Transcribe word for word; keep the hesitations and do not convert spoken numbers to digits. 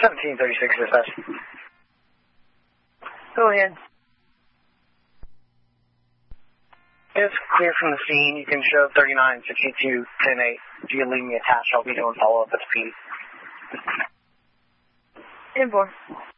seventeen thirty-six dispatch. Go ahead. It's clear from the scene. You can show thirty-nine sixty-two ten eight. If you can leave me attached, I'll be doing follow-up at the P. ten four.